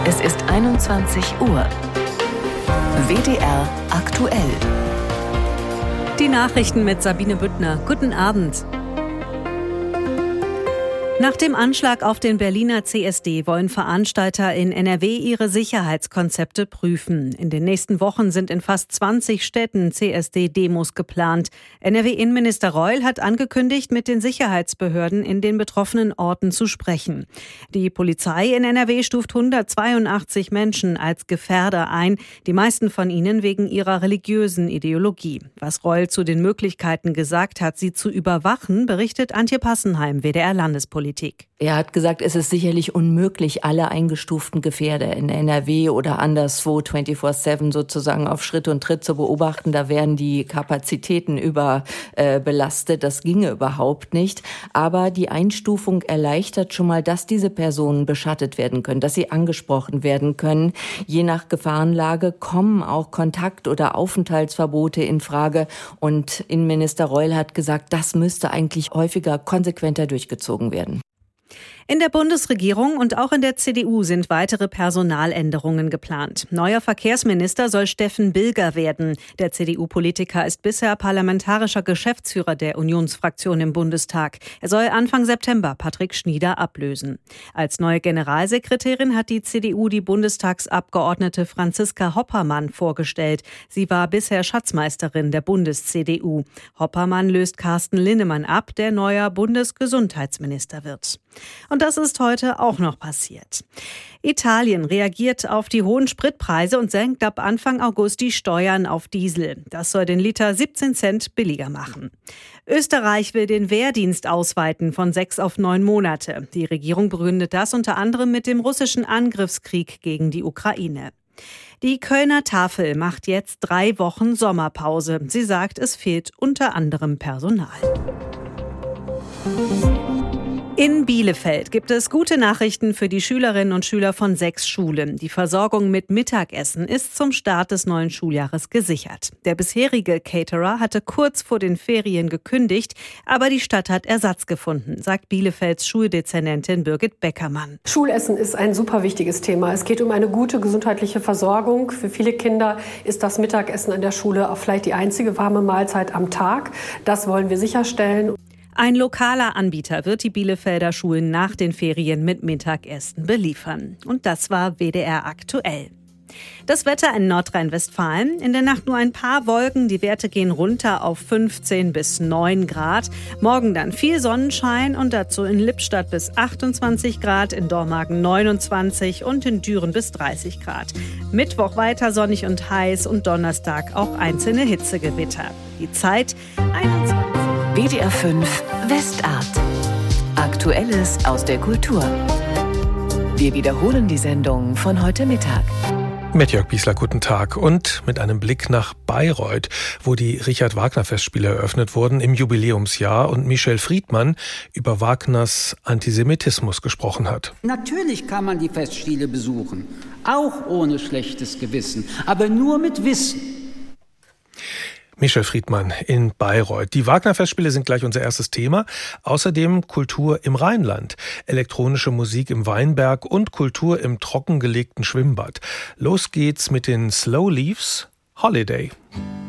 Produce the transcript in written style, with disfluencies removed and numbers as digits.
Es ist 21 Uhr. WDR aktuell. Die Nachrichten mit Sabine Büttner. Guten Abend. Nach dem Anschlag auf den Berliner CSD wollen Veranstalter in NRW ihre Sicherheitskonzepte prüfen. In den nächsten Wochen sind in fast 20 Städten CSD-Demos geplant. NRW-Innenminister Reul hat angekündigt, mit den Sicherheitsbehörden in den betroffenen Orten zu sprechen. Die Polizei in NRW stuft 182 Menschen als Gefährder ein, die meisten von ihnen wegen ihrer religiösen Ideologie. Was Reul zu den Möglichkeiten gesagt hat, sie zu überwachen, berichtet Antje Passenheim, WDR-Landespolitik. Er hat gesagt, es ist sicherlich unmöglich, alle eingestuften Gefährder in NRW oder anderswo 24/7 sozusagen auf Schritt und Tritt zu beobachten. Da wären die Kapazitäten überbelastet. Das ginge überhaupt nicht. Aber die Einstufung erleichtert schon mal, dass diese Personen beschattet werden können, dass sie angesprochen werden können. Je nach Gefahrenlage kommen auch Kontakt- oder Aufenthaltsverbote in Frage. Und Innenminister Reul hat gesagt, das müsste eigentlich häufiger konsequenter durchgezogen werden. In der Bundesregierung und auch in der CDU sind weitere Personaländerungen geplant. Neuer Verkehrsminister soll Steffen Bilger werden. Der CDU-Politiker ist bisher parlamentarischer Geschäftsführer der Unionsfraktion im Bundestag. Er soll Anfang September Patrick Schnieder ablösen. Als neue Generalsekretärin hat die CDU die Bundestagsabgeordnete Franziska Hoppermann vorgestellt. Sie war bisher Schatzmeisterin der Bundes-CDU. Hoppermann löst Carsten Linnemann ab, der neuer Bundesgesundheitsminister wird. Und das ist heute auch noch passiert. Italien reagiert auf die hohen Spritpreise und senkt ab Anfang August die Steuern auf Diesel. Das soll den Liter 17 Cent billiger machen. Österreich will den Wehrdienst ausweiten von 6 auf 9 Monate. Die Regierung begründet das unter anderem mit dem russischen Angriffskrieg gegen die Ukraine. Die Kölner Tafel macht jetzt 3 Wochen Sommerpause. Sie sagt, es fehlt unter anderem Personal. In Bielefeld gibt es gute Nachrichten für die Schülerinnen und Schüler von 6 Schulen. Die Versorgung mit Mittagessen ist zum Start des neuen Schuljahres gesichert. Der bisherige Caterer hatte kurz vor den Ferien gekündigt, aber die Stadt hat Ersatz gefunden, sagt Bielefelds Schuldezernentin Birgit Beckermann. Schulessen ist ein super wichtiges Thema. Es geht um eine gute gesundheitliche Versorgung. Für viele Kinder ist das Mittagessen an der Schule auch vielleicht die einzige warme Mahlzeit am Tag. Das wollen wir sicherstellen. Ein lokaler Anbieter wird die Bielefelder Schulen nach den Ferien mit Mittagessen beliefern. Und das war WDR aktuell. Das Wetter in Nordrhein-Westfalen. In der Nacht nur ein paar Wolken. Die Werte gehen runter auf 15 bis 9 Grad. Morgen dann viel Sonnenschein und dazu in Lippstadt bis 28 Grad, in Dormagen 29 und in Düren bis 30 Grad. Mittwoch weiter sonnig und heiß und Donnerstag auch einzelne Hitzegewitter. Die Zeit 21. WDR 5 Westart. Aktuelles aus der Kultur. Wir wiederholen die Sendung von heute Mittag. Mit Jörg Biesler, guten Tag. Und mit einem Blick nach Bayreuth, wo die Richard-Wagner-Festspiele eröffnet wurden im Jubiläumsjahr und Michel Friedmann über Wagners Antisemitismus gesprochen hat. Natürlich kann man die Festspiele besuchen, auch ohne schlechtes Gewissen, aber nur mit Wissen. Michel Friedmann in Bayreuth. Die Wagner-Festspiele sind gleich unser erstes Thema. Außerdem Kultur im Rheinland, elektronische Musik im Weinberg und Kultur im trockengelegten Schwimmbad. Los geht's mit den Slow Leaves, Holiday.